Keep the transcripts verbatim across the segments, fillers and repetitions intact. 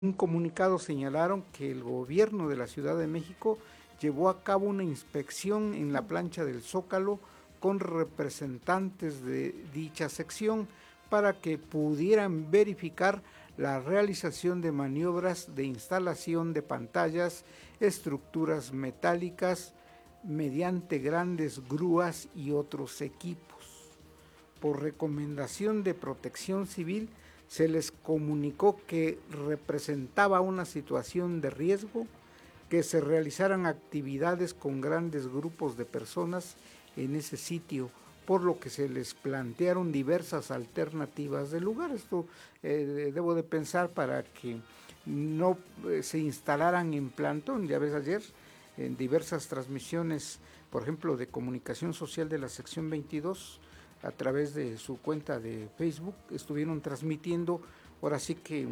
un comunicado señalaron que el gobierno de la Ciudad de México llevó a cabo una inspección en la plancha del Zócalo con representantes de dicha sección para que pudieran verificar la realización de maniobras de instalación de pantallas, estructuras metálicas mediante grandes grúas y otros equipos. Por recomendación de Protección Civil, se les comunicó que representaba una situación de riesgo que se realizaran actividades con grandes grupos de personas en ese sitio, por lo que se les plantearon diversas alternativas de lugar. Esto eh, debo de pensar para que no eh, se instalaran en plantón. Ya ves ayer en diversas transmisiones, por ejemplo, de Comunicación Social de la sección veintidós, a través de su cuenta de Facebook, estuvieron transmitiendo, ahora sí que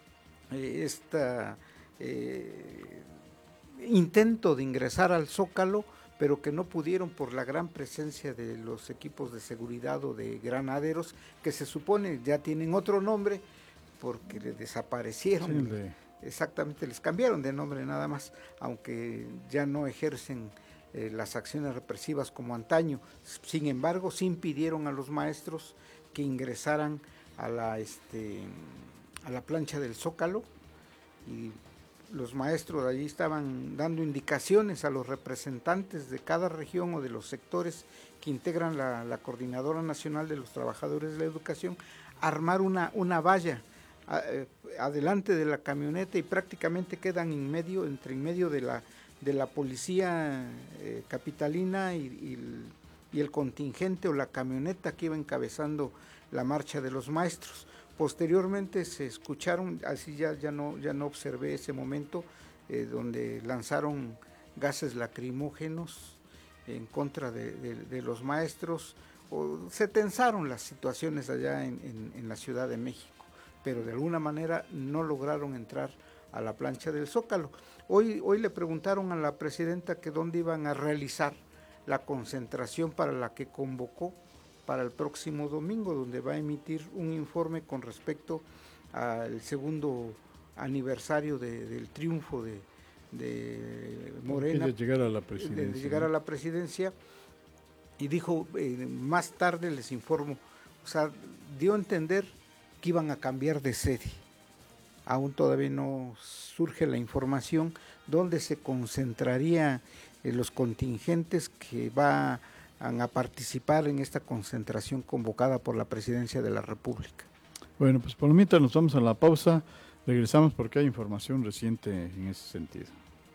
eh, esta eh, intento de ingresar al Zócalo, pero que no pudieron por la gran presencia de los equipos de seguridad o de granaderos, que se supone ya tienen otro nombre, porque le desaparecieron. Sí, de... Exactamente, les cambiaron de nombre nada más, aunque ya no ejercen Eh, las acciones represivas como antaño. Sin embargo, sí impidieron a los maestros que ingresaran a la, este, a la plancha del Zócalo, y los maestros allí estaban dando indicaciones a los representantes de cada región o de los sectores que integran la, la Coordinadora Nacional de los Trabajadores de la Educación, armar una, una valla a, eh, adelante de la camioneta, y prácticamente quedan en medio, entre en medio de la de la policía eh, capitalina y, y, el, y el contingente o la camioneta que iba encabezando la marcha de los maestros. Posteriormente se escucharon, así ya, ya, no, ya no observé ese momento, eh, donde lanzaron gases lacrimógenos en contra de, de, de los maestros, o se tensaron las situaciones allá en, en, en la Ciudad de México, pero de alguna manera no lograron entrar a la plancha del Zócalo. Hoy, hoy le preguntaron a la presidenta que dónde iban a realizar la concentración para la que convocó para el próximo domingo, donde va a emitir un informe con respecto al segundo aniversario de, del triunfo de, de Morena, de llegar a la presidencia, de, de llegar a la presidencia, y dijo, eh, más tarde les informo. O sea, dio a entender que iban a cambiar de sede. Aún todavía no surge la información dónde se concentraría eh, los contingentes que van a participar en esta concentración convocada por la Presidencia de la República. Bueno, pues por lo mientras nos vamos a la pausa, regresamos porque hay información reciente en ese sentido.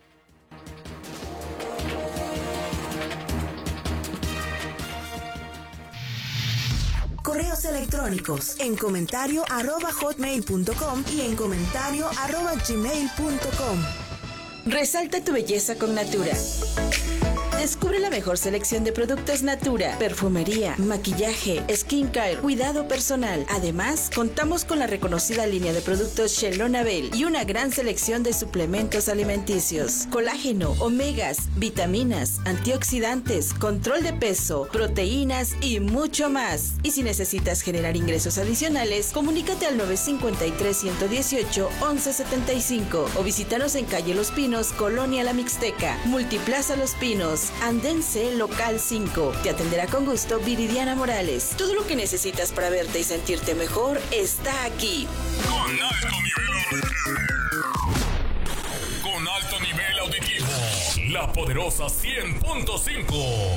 Correos electrónicos en comentario arroba hotmail punto com y en comentario arroba gmail punto com. Resalta tu belleza con Natura. Descubre la mejor selección de productos Natura, perfumería, maquillaje, skincare, cuidado personal. Además, contamos con la reconocida línea de productos Shelonabel y una gran selección de suplementos alimenticios, colágeno, omegas, vitaminas, antioxidantes, control de peso, proteínas y mucho más. Y si necesitas generar ingresos adicionales, comunícate al nueve cinco tres, uno uno, once setenta y cinco o visítanos en calle Los Pinos, Colonia La Mixteca, Multiplaza Los Pinos, Andén C, local cinco. Te atenderá con gusto Viridiana Morales. Todo lo que necesitas para verte y sentirte mejor está aquí. Con alto nivel auditivo. Con alto nivel auditivo. La poderosa cien punto cinco.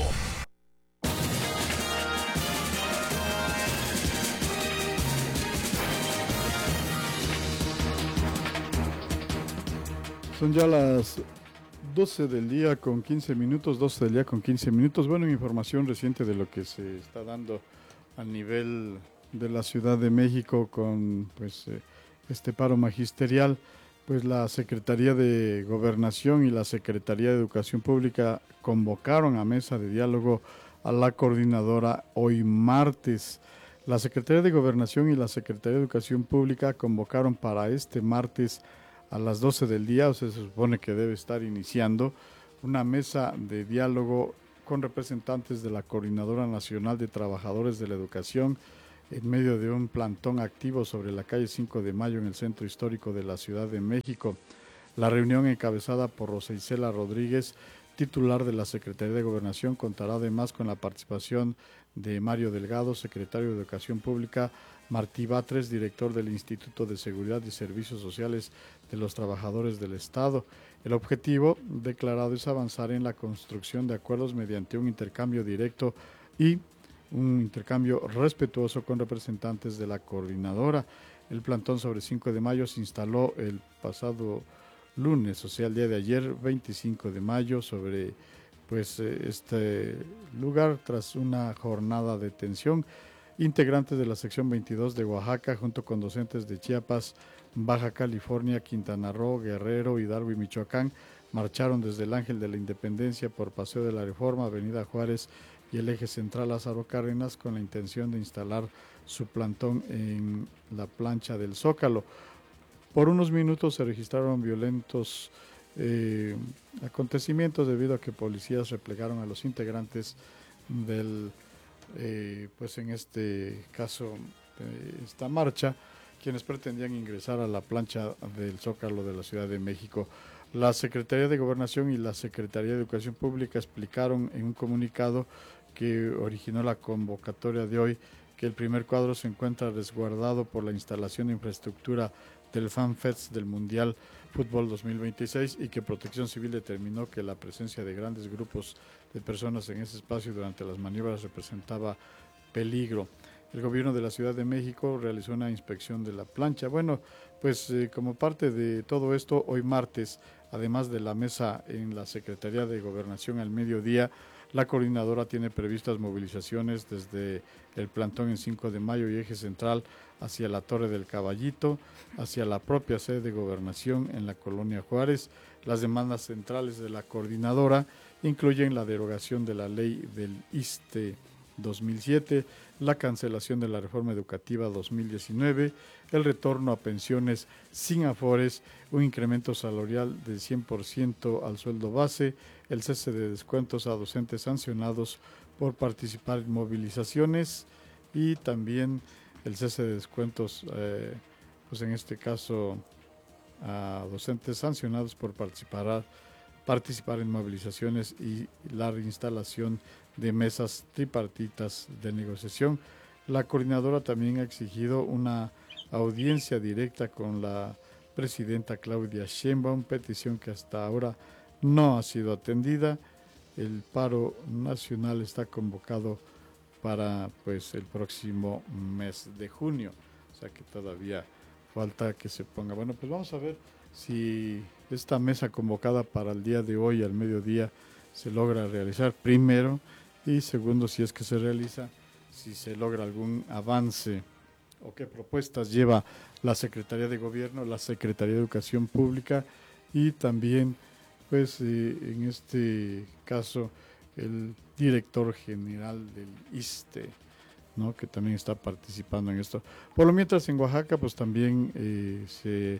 Son ya las doce del día con quince minutos, doce del día con quince minutos. Bueno, información reciente de lo que se está dando a nivel de la Ciudad de México con pues eh, este paro magisterial. Pues la Secretaría de Gobernación y la Secretaría de Educación Pública convocaron a mesa de diálogo a la coordinadora hoy martes. La Secretaría de Gobernación y la Secretaría de Educación Pública convocaron para este martes a las doce del día, o sea, se supone que debe estar iniciando una mesa de diálogo con representantes de la Coordinadora Nacional de Trabajadores de la Educación, en medio de un plantón activo sobre la calle cinco de mayo en el centro histórico de la Ciudad de México. La reunión, encabezada por Rosa Isela Rodríguez, titular de la Secretaría de Gobernación, contará además con la participación de Mario Delgado, secretario de Educación Pública, Martí Batres, director del Instituto de Seguridad y Servicios Sociales de los Trabajadores del Estado. El objetivo declarado es avanzar en la construcción de acuerdos mediante un intercambio directo y un intercambio respetuoso con representantes de la coordinadora. El plantón sobre cinco de mayo se instaló el pasado lunes, o sea, el día de ayer, veinticinco de mayo, sobre pues este lugar tras una jornada de tensión. Integrantes de la sección veintidós de Oaxaca, junto con docentes de Chiapas, Baja California, Quintana Roo, Guerrero, Hidalgo y Michoacán, marcharon desde el Ángel de la Independencia por Paseo de la Reforma, Avenida Juárez y el eje central Lázaro Cárdenas, con la intención de instalar su plantón en la plancha del Zócalo. Por unos minutos se registraron violentos eh, acontecimientos debido a que policías replegaron a los integrantes del, eh, pues en este caso, eh, esta marcha, quienes pretendían ingresar a la plancha del Zócalo de la Ciudad de México. La Secretaría de Gobernación y la Secretaría de Educación Pública explicaron en un comunicado que originó la convocatoria de hoy que el primer cuadro se encuentra resguardado por la instalación de infraestructura del FanFest del Mundial Fútbol dos mil veintiséis y que Protección Civil determinó que la presencia de grandes grupos de personas en ese espacio durante las maniobras representaba peligro. El gobierno de la Ciudad de México realizó una inspección de la plancha. Bueno, pues eh, como parte de todo esto, hoy martes, además de la mesa en la Secretaría de Gobernación al mediodía, la coordinadora tiene previstas movilizaciones desde el plantón en cinco de mayo y eje central hacia la Torre del Caballito, hacia la propia sede de Gobernación en la Colonia Juárez. Las demandas centrales de la coordinadora incluyen la derogación de la ley del ISSSTE dos mil siete, la cancelación de la reforma educativa dos mil diecinueve, el retorno a pensiones sin afores, un incremento salarial del cien por ciento al sueldo base, el cese de descuentos a docentes sancionados por participar en movilizaciones y también el cese de descuentos, eh, pues en este caso a docentes sancionados por participar, participar en movilizaciones y la reinstalación de mesas tripartitas de negociación. La coordinadora también ha exigido una audiencia directa con la presidenta Claudia Sheinbaum, petición que hasta ahora no ha sido atendida. El paro nacional está convocado para pues el próximo mes de junio, o sea que todavía falta que se ponga. Bueno, pues vamos a ver si esta mesa convocada para el día de hoy al mediodía se logra realizar primero, y segundo, si es que se realiza, si se logra algún avance o qué propuestas lleva la Secretaría de Gobierno, la Secretaría de Educación Pública y también, pues eh, en este caso, el director general del ISSSTE, ¿no?, que también está participando en esto. Por lo mientras en Oaxaca, pues también eh, se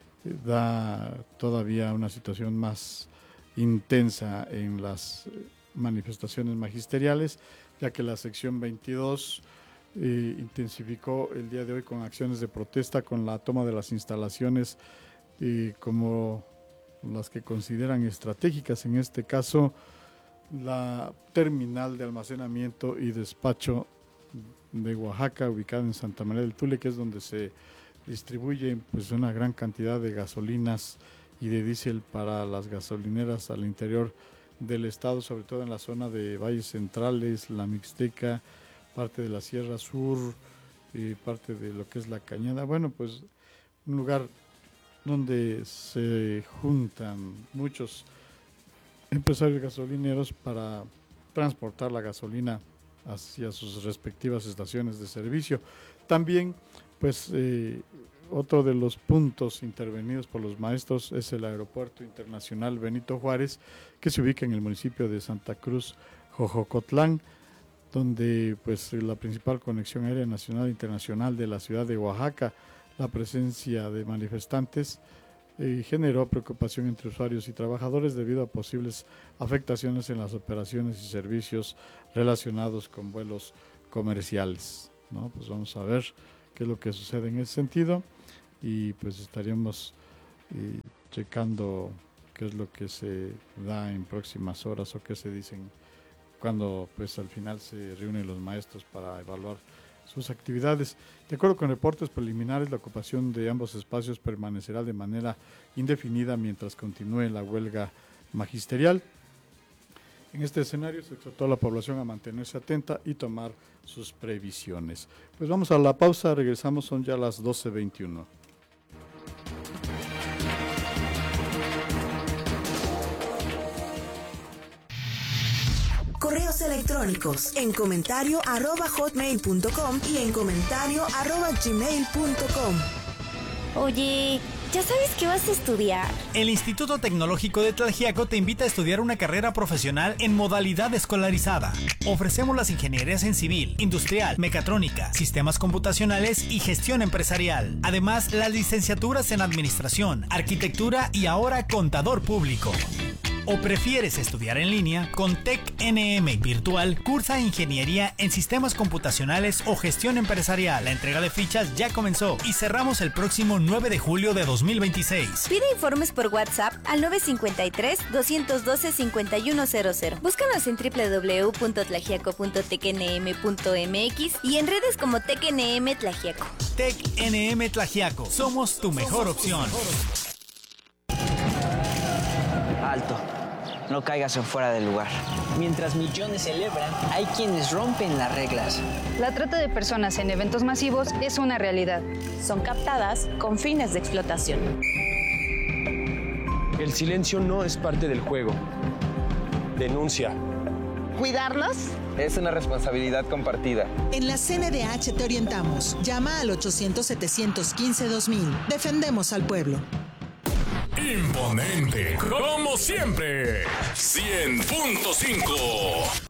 da todavía una situación más intensa en las manifestaciones magisteriales, ya que la sección veintidós eh, intensificó el día de hoy con acciones de protesta con la toma de las instalaciones eh, como las que consideran estratégicas, en este caso la terminal de almacenamiento y despacho de Oaxaca, ubicada en Santa María del Tule, que es donde se distribuye pues una gran cantidad de gasolinas y de diésel para las gasolineras al interior del estado, sobre todo en la zona de Valles Centrales, la Mixteca, parte de la Sierra Sur y parte de lo que es la Cañada. Bueno, pues un lugar donde se juntan muchos empresarios gasolineros para transportar la gasolina hacia sus respectivas estaciones de servicio. También, pues, eh, otro de los puntos intervenidos por los maestros es el Aeropuerto Internacional Benito Juárez, que se ubica en el municipio de Santa Cruz, Jojocotlán, donde pues la principal conexión aérea nacional e internacional de la ciudad de Oaxaca. La presencia de manifestantes eh, generó preocupación entre usuarios y trabajadores debido a posibles afectaciones en las operaciones y servicios relacionados con vuelos comerciales. ¿no? Pues vamos a ver qué es lo que sucede en ese sentido y pues estaríamos eh, checando qué es lo que se da en próximas horas o qué se dicen cuando pues al final se reúnen los maestros para evaluar sus actividades. De acuerdo con reportes preliminares, la ocupación de ambos espacios permanecerá de manera indefinida mientras continúe la huelga magisterial. En este escenario se exhortó a la población a mantenerse atenta y tomar sus previsiones. Pues vamos a la pausa, regresamos, son ya las doce veintiuno. Correos electrónicos en comentario arroba hotmail punto com y en comentario arroba gmail punto com. Oye, ¿ya sabes qué vas a estudiar? El Instituto Tecnológico de Tlaxiaco te invita a estudiar una carrera profesional en modalidad escolarizada. Ofrecemos las ingenierías en civil, industrial, mecatrónica, sistemas computacionales y gestión empresarial. Además, las licenciaturas en administración, arquitectura y ahora contador público. ¿O prefieres estudiar en línea? Con T E C N M Virtual, cursa Ingeniería en Sistemas Computacionales o Gestión Empresarial. La entrega de fichas ya comenzó y cerramos el próximo nueve de julio de dos mil veintiséis. Pide informes por WhatsApp al nueve cinco tres, dos uno dos, cinco uno cero cero. Búscanos en doble u doble u doble u punto tlaxiaco punto t k n m punto m x y en redes como T E C N M Tlaxiaco. T E C N M Tlaxiaco, somos tu mejor opción. Alto, no caigas en fuera del lugar. Mientras millones celebran, hay quienes rompen las reglas. La trata de personas en eventos masivos es una realidad. Son captadas con fines de explotación. El silencio no es parte del juego. Denuncia. ¿Cuidarnos? Es una responsabilidad compartida. En la C N D H te orientamos. Llama al ochocientos, setecientos quince, dos mil. Defendemos al pueblo. Imponente, como siempre. cien punto cinco.